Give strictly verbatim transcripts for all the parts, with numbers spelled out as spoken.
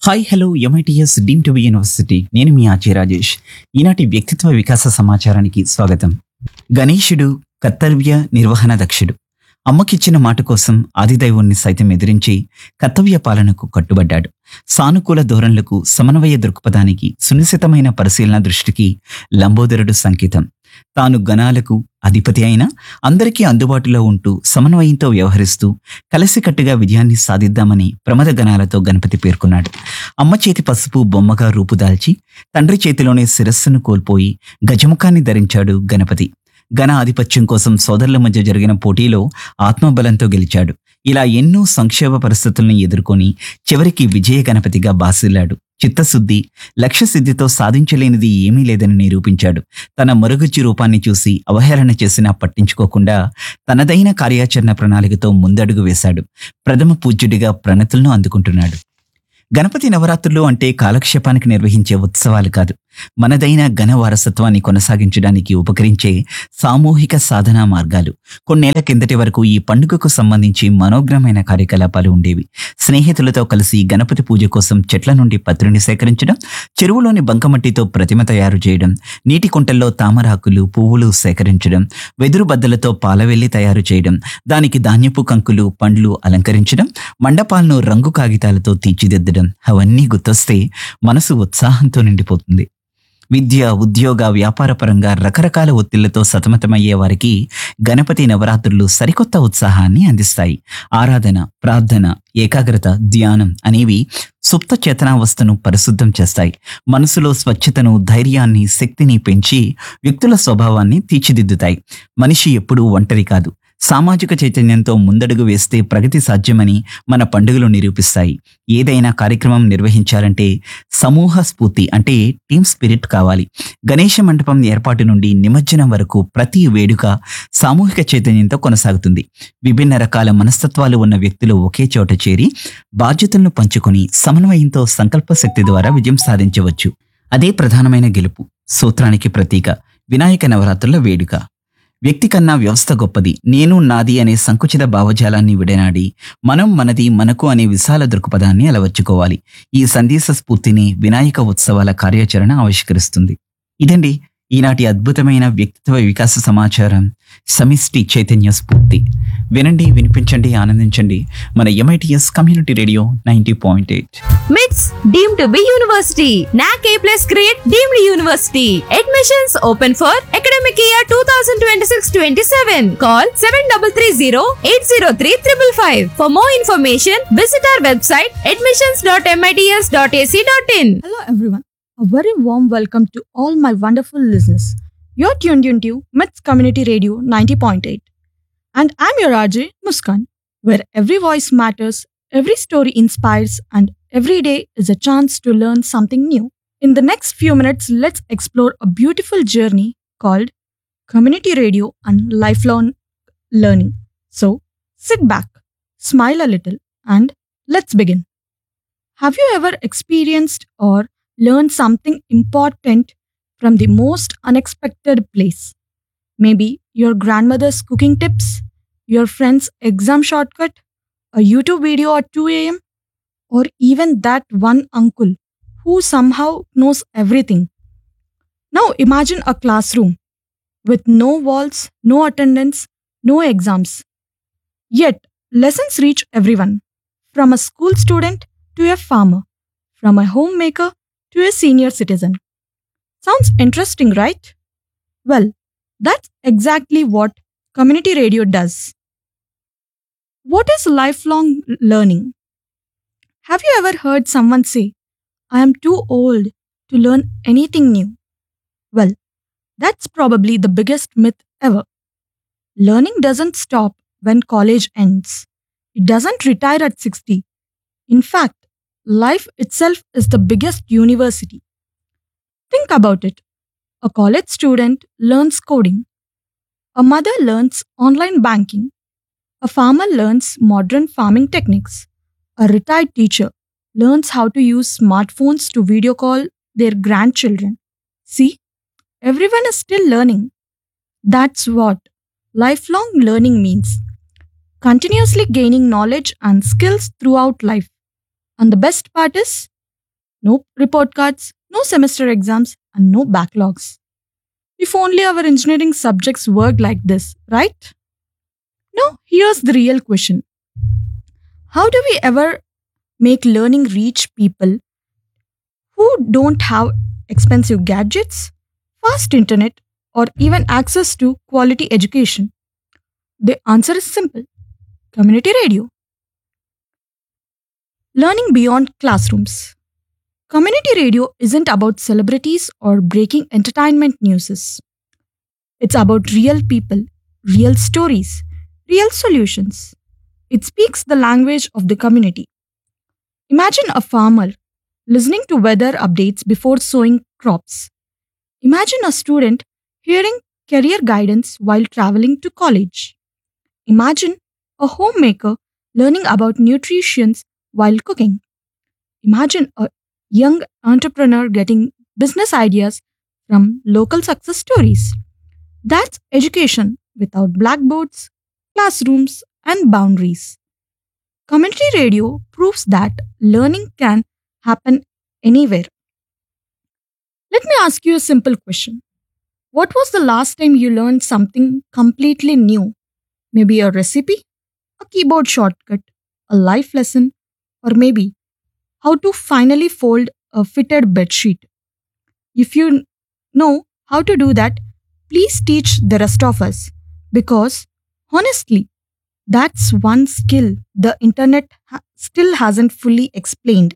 Hi hello MITS deem to be university. నేను మీ RJ Rajesh. ఈనాటి వ్యక్తిత్వ వికాస సమాచారానికి స్వాగతం. గణేశుడు కర్తవ్య నిర్వహణ దక్షుడు. అమ్మకిచ్చిన మాట కోసం ఆదిదైవుణ్ణి సైతం ఎదిరించి కర్తవ్య పాలనకు కట్టుబడ్డాడు. సానుకూల ధోరణులకు, సమన్వయ దృక్పథానికి, సునిశితమైన పరిశీలన దృష్టికి లంబోదరుడు సంకేతం. తాను గణాలకు అధిపతి అయినా అందరికీ అందుబాటులో ఉంటూ సమన్వయంతో వ్యవహరిస్తూ కలిసికట్టుగా విజయాన్ని సాధిద్దామని ప్రమద గణాలతో గణపతి పేర్కొన్నాడు. అమ్మ చేతి పసుపు బొమ్మగా రూపుదాల్చి తండ్రి చేతిలోనే శిరస్సును కోల్పోయి గజముఖాన్ని ధరించాడు గణపతి. గణ ఆధిపత్యం కోసం సోదరుల మధ్య జరిగిన పోటీలో ఆత్మబలంతో గెలిచాడు. ఇలా ఎన్నో సంక్షోభ పరిస్థితులను ఎదుర్కొని చివరికి విజయ గణపతిగా బాసిల్లాడు. చిత్తశుద్ధి, లక్ష్యసిద్ధితో సాధించలేనిది ఏమీ లేదని నిరూపించాడు. తన మరుగుజ్జు రూపాన్ని చూసి అవహేళన చేసినా పట్టించుకోకుండా తనదైన కార్యాచరణ ప్రణాళికతో ముందడుగు వేశాడు. ప్రథమ పూజ్యుడిగా ప్రణతులను అందుకుంటున్నాడు. గణపతి నవరాత్రులు అంటే కాలక్షేపానికి నిర్వహించే ఉత్సవాలు కాదు, మనదైన ఘన వారసత్వాన్ని కొనసాగించడానికి ఉపకరించే సామూహిక సాధనా మార్గాలు. కొన్నేళ్ల కిందటి వరకు ఈ పండుగకు సంబంధించి మనోగ్రమైన కార్యకలాపాలు ఉండేవి. స్నేహితులతో కలిసి గణపతి పూజ కోసం చెట్ల నుండి పత్రిని సేకరించడం, చెరువులోని బంకమట్టితో ప్రతిమ తయారు చేయడం, నీటి కుంటల్లో తామరాకులు, పువ్వులు సేకరించడం, వెదురు బద్దలతో పాలవెల్లి తయారు చేయడం, దానికి ధాన్యపు కంకులు, పండ్లు అలంకరించడం, మండపాలను రంగు కాగితాలతో తీర్చిదిద్దడం, అవన్నీ గుర్తొస్తే మనసు ఉత్సాహంతో నిండిపోతుంది. విద్య, ఉద్యోగ, వ్యాపార పరంగా రకరకాల ఒత్తిళ్లతో సతమతమయ్యే వారికి గణపతి నవరాత్రులు సరికొత్త ఉత్సాహాన్ని అందిస్తాయి. ఆరాధన, ప్రార్థన, ఏకాగ్రత, ధ్యానం అనేవి సుప్త చేతనావస్థను పరిశుద్ధం చేస్తాయి. మనసులో స్వచ్ఛతను, ధైర్యాన్ని, శక్తిని పెంచి వ్యక్తుల స్వభావాన్ని తీర్చిదిద్దుతాయి. మనిషి ఎప్పుడూ ఒంటరి కాదు. సామాజిక చైతన్యంతో ముందడుగు వేస్తే ప్రగతి సాధ్యమని మన పండుగలు నిరూపిస్తాయి. ఏదైనా కార్యక్రమం నిర్వహించాలంటే సమూహ స్ఫూర్తి అంటే టీమ్ స్పిరిట్ కావాలి. గణేష మండపం ఏర్పాటు నుండి నిమజ్జనం వరకు ప్రతి వేడుక సామూహిక చైతన్యంతో కొనసాగుతుంది. విభిన్న రకాల మనస్తత్వాలు ఉన్న వ్యక్తులు ఒకే చోట చేరి బాధ్యతలను పంచుకొని సమన్వయంతో సంకల్ప శక్తి ద్వారా విజయం సాధించవచ్చు. అదే ప్రధానమైన గెలుపు. సూత్రానికి ప్రతీక వినాయక నవరాత్రుల వేడుక. వ్యక్తి కన్నా వ్యవస్థ గొప్పది, నేను నాది అనే సంకుచిత భావజాలాన్ని విడనాడి మనం మనది మనకు అనే విశాల దృక్పథాన్ని అలవర్చుకోవాలి. ఈ సందేశ స్ఫూర్తిని వినాయక ఉత్సవాల కార్యాచరణ ఆవిష్కరిస్తుంది. ఇదండి ఈనాటి అద్భుతమైన వ్యక్తిత్వ వికాస సమాచారం, సమిష్టి చైతన్య స్ఫూర్తి. వినండి, వినిపించండి, ఆనందించండి. మన MITS community radio ninety point eight. మిట్స్ డీమ్ టు బి యూనివర్సిటీ. నాక్ ఏ plus grade deemed university. Admissions open for academic year two thousand twenty six twenty seven. Call seven three three zero eight zero three triple five. For more information visit our website admissions dot MITS dot AC dot in. Hello everyone. A very warm welcome to all my wonderful listeners. You're tuned into Myths Community Radio ninety point eight. And I'm your R J Muskan, where every voice matters, every story inspires, and every day is a chance to learn something new. In the next few minutes, let's explore a beautiful journey called Community Radio and Lifelong Learning. So, sit back, smile a little, and let's begin. Have you ever experienced or learned something important from the most unexpected place? Maybe your grandmother's cooking tips, your friend's exam shortcut, a YouTube video at two a.m., or even that one uncle who somehow knows everything. Now imagine a classroom with no walls, no attendance, no exams. Yet lessons reach everyone, from a school student to a farmer, from a homemaker to a senior citizen. Sounds interesting, right? Well, that's exactly what community radio does. What is lifelong learning? Have you ever heard someone say, I am too old to learn anything new? Well, that's probably the biggest myth ever. Learning doesn't stop when college ends. It doesn't retire at sixty. In fact, life itself is the biggest university. Think about it. A college student learns coding. A mother learns online banking. A farmer learns modern farming techniques. A retired teacher learns how to use smartphones to video call their grandchildren. See, everyone is still learning. That's what lifelong learning means. Continuously gaining knowledge and skills throughout life. And the best part is, No report cards, no semester exams, and no backlogs. If only our engineering subjects worked like this, right? Now, here's the real question: how do we ever make learning reach people who don't have expensive gadgets, fast internet, or even access to quality education? The answer is simple: community radio. Learning beyond classrooms. Community radio isn't about celebrities or breaking entertainment news. It's about real people, real stories, real solutions. It speaks the language of the community. Imagine a farmer listening to weather updates before sowing crops. Imagine a student hearing career guidance while traveling to college. Imagine a homemaker learning about nutrition while cooking. Imagine a young entrepreneur getting business ideas from local success stories. That's education without blackboards, classrooms, and boundaries. Community radio proves that learning can happen anywhere. Let me ask you a simple question. What was the last time you learned something completely new? Maybe a recipe, a keyboard shortcut, a life lesson, or maybe how to finally fold a fitted bedsheet. If you know how to do that, please teach the rest of us, because honestly, that's one skill the internet ha- still hasn't fully explained.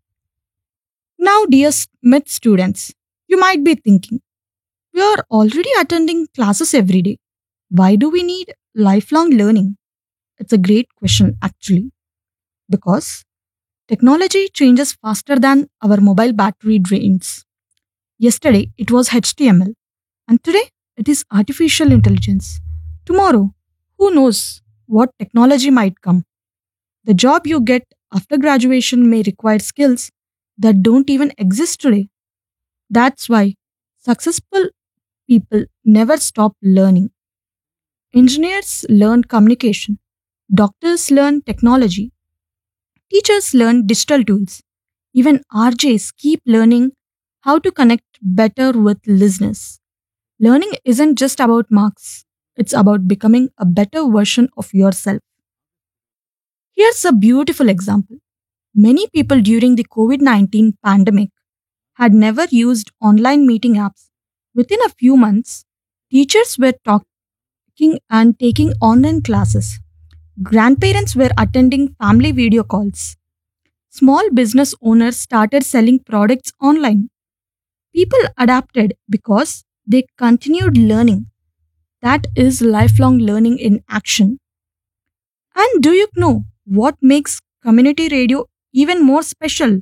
Now, dear s- med students, you might be thinking, we are already attending classes every day. Why do we need lifelong learning? It's a great question, actually, because technology changes faster than our mobile battery drains. Yesterday, it was H T M L, and today, it is artificial intelligence. Tomorrow, who knows what technology might come? The job you get after graduation may require skills that don't even exist today. That's why successful people never stop learning. Engineers learn communication, doctors learn technology, teachers learn digital tools. Even R Js keep learning how to connect better with listeners. Learning isn't just about marks, it's about becoming a better version of yourself. Here's a beautiful example. Many people during the COVID nineteen pandemic had never used online meeting apps. Within a few months, teachers were talking and taking online classes. Grandparents were attending family video calls. Small business owners started selling products online. People adapted because they continued learning. That is lifelong learning in action. And do you know what makes community radio even more special?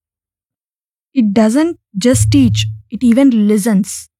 It doesn't just teach, it even listens.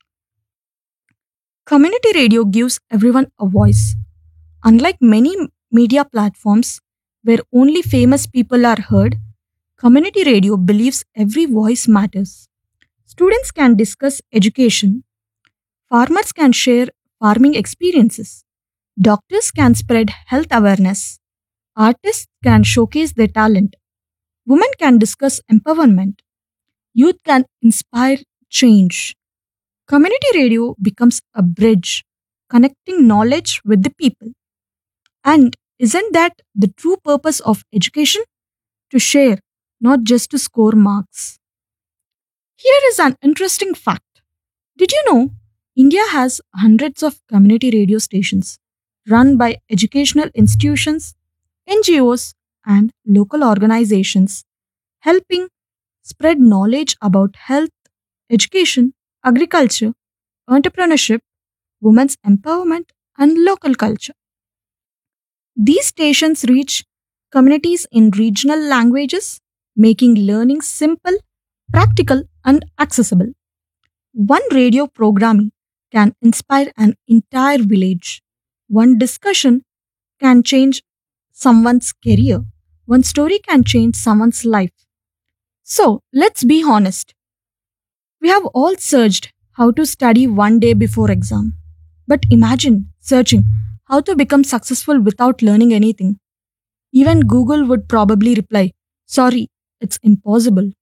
Community radio gives everyone a voice. Unlike many media platforms where only famous people are heard, community radio believes every voice matters. Students can discuss education, farmers can share farming experiences, doctors can spread health awareness, artists can showcase their talent, women can discuss empowerment, youth can inspire change. Community radio becomes a bridge connecting knowledge with the people. And isn't that the true purpose of education? To share, not just to score marks. Here is an interesting fact. Did you know India has hundreds of community radio stations run by educational institutions, N G Os, and local organizations helping spread knowledge about health, education, agriculture, entrepreneurship, women's empowerment, and local culture. These stations reach communities in regional languages, making learning simple, practical, and accessible. One radio programming can inspire an entire village. One discussion can change someone's career. One story can change someone's life. So, let's be honest. We have all searched how to study one day before exam. But imagine searching how to become successful without learning anything. Even Google would probably reply, sorry, it's impossible.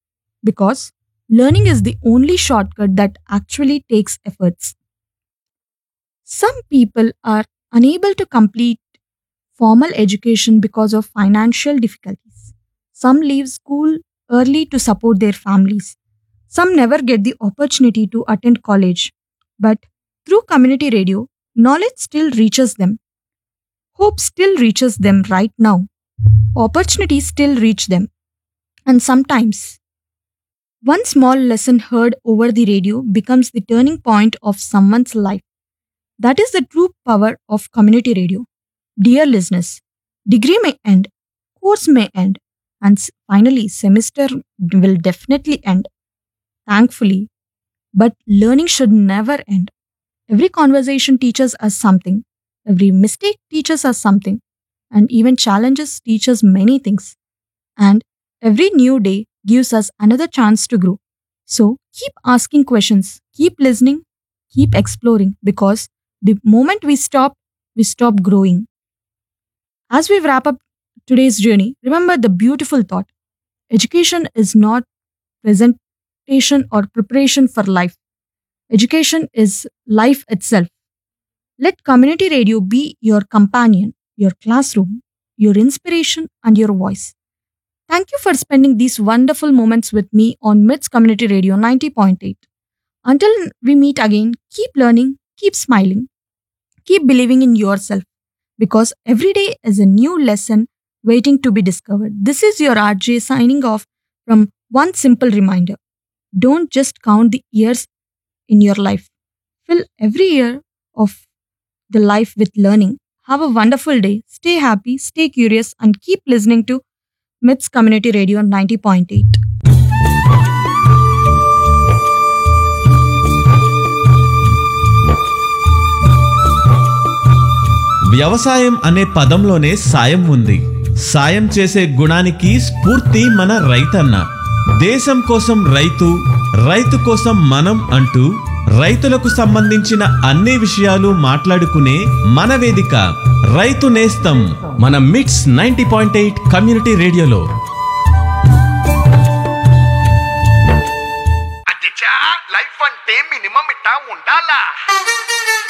because learning is the only shortcut that actually takes efforts. Some people are unable to complete formal education because of financial difficulties. Some leave school early to support their families. Some never get the opportunity to attend college. But through community radio, knowledge still reaches them. Hope still reaches them right now. Opportunities still reach them. And sometimes, one small lesson heard over the radio becomes the turning point of someone's life. That is the true power of community radio. Dear listeners, degree may end, course may end, and s- finally, semester will definitely end. Thankfully, but learning should never end. Every conversation teaches us something, every mistake teaches us something, and even challenges teach us many things. And every new day gives us another chance to grow. So keep asking questions, keep listening, keep exploring, because the moment we stop, we stop growing. As we wrap up today's journey, remember the beautiful thought: education is not presentation or preparation for life. Education is life itself. Let community radio be your companion, your classroom, your inspiration, and your voice. Thank you for spending these wonderful moments with me on M I T S Community Radio ninety point eight. Until we meet again, keep learning, keep smiling, keep believing in yourself, because every day is a new lesson waiting to be discovered. This is your R J signing off from one simple reminder: don't just count the years in your life, fill every year of the life with learning. Have a wonderful day, stay happy, stay curious, and keep listening to M I T S Community Radio ninety point eight. వ్యవసాయం అనే పదంలోనే సాయం ఉంది. సాయం చేసే గుణానికి స్ఫూర్తి మన రైతన్న. దేశం కోసం రైతు, రైతు కోసం మనం అంటూ రైతులకు సంబంధించిన అన్ని విషయాలు మాట్లాడుకునే మన వేదిక రైతు నేస్తం మన మిట్స్ నైంటీ పాయింట్ ఎయిట్ కమ్యూనిటీ రేడియోలో. లైఫ్ అంటే మినిమం ఇట్టా ఉండాలా?